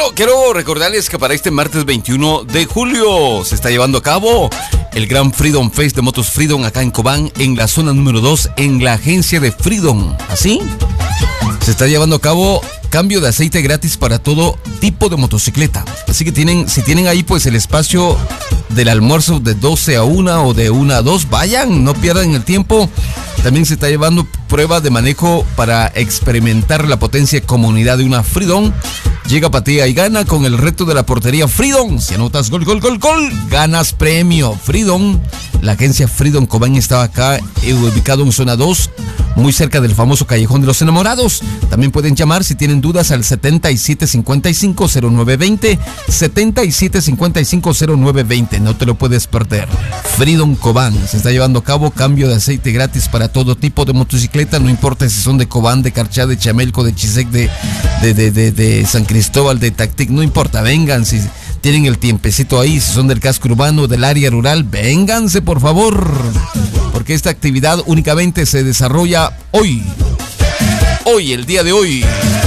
quiero recordarles que para este martes 21 de julio se está llevando a cabo el Gran Freedom Fest de Motos Freedom acá en Cobán, en la zona número 2, en la agencia de Freedom. ¿Así? Se está llevando a cabo cambio de aceite gratis para todo tipo de motocicleta. Así que si tienen ahí pues el espacio del almuerzo de 12 a 1 o de 1 a 2, vayan, no pierdan el tiempo. También se está llevando prueba de manejo para experimentar la potencia y comodidad de una Freedom. Llega, patea y gana con el reto de la portería Freedom. Si anotas gol, ganas premio. Freedom, la agencia Freedom Cobán está acá, ubicado en zona 2, muy cerca del famoso Callejón de los Enamorados. También pueden llamar si tienen dudas al 7755-0920, 7755-0920. No te lo puedes perder. Freedom Cobán, se está llevando a cabo cambio de aceite gratis para todo tipo de motocicleta, no importa si son de Cobán, de Carchá, de Chamelco, de Chisec, de San Cristóbal, de Tactic, no importa, vengan, si tienen el tiempecito ahí, si son del casco urbano, del área rural, vénganse por favor, porque esta actividad únicamente se desarrolla hoy, el día de hoy.